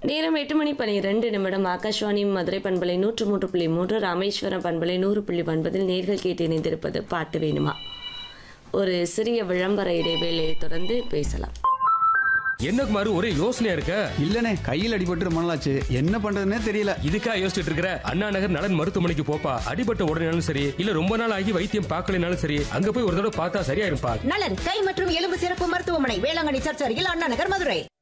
நேரம் 8:12 ஆகாஷ்வாணி மதுரை பண்பலை 103.3 ராமேஸ்வரம் பண்பலை 100.9 நேர்கள் கேட்டு இணைந்திருப்பது பாட்டு வேணுமா. ஒரு சிறிய விளம்பர இடைவேளையை தொடர்ந்து பேசலாம். என்ன குமாரு ஒரே யோசனையா இருக்க? இல்லனே, கையில் அடிபட்டு ரொம்ப நாளாச்சு, என்ன பண்றதுன்னே தெரியல. இதுக்கா யோசிச்சுட்டு இருக்கிற? அண்ணா நகர் நலன் மருத்துவமனைக்கு போப்பா. அடிபட்ட உடனேனாலும் சரி, இல்ல ரொம்ப நாள் ஆகி வைத்தியம் பார்க்கலனாலும் சரி, அங்க போய் ஒரு தடவை பார்த்தா சரியா இருப்பா. நலன் கை மற்றும் எலும்பு சிறப்பு மருத்துவமனை, வேளாங்கண்ணி சர்ச் அருகில், அண்ணா நகர், மதுரை.